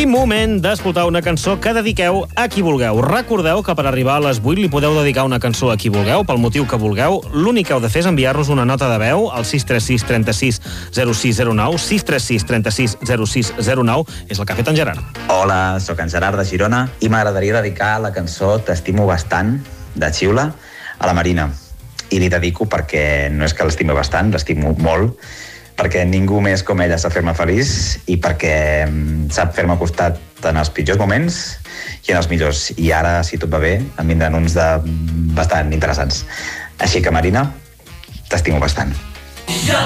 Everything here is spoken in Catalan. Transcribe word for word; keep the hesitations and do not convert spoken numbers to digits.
moment d'escoltar una cançó que dediqueu a qui vulgueu. Recordeu que per arribar a les vuit li podeu dedicar una cançó a qui vulgueu, pel motiu que vulgueu. L'únic que heu de fer és enviar-nos una nota de veu al sis tres sis trenta-sis zero sis zero nou, sis tres sis trenta-sis zero sis zero nou. És el que ha fet en Gerard. Hola, sóc en Gerard de Girona i m'agradaria dedicar la cançó T'estimo bastant, de Xiula, a la Marina. I li dedico perquè no és que l'estimo bastant, l'estimo molt, perquè ningú més com ella sap fer-me feliç i perquè sap fer-me costat en els pitjors moments i en els millors. I ara, si tot va bé, em vindran uns de bastant interessants. Així que, Marina, t'estimo bastant.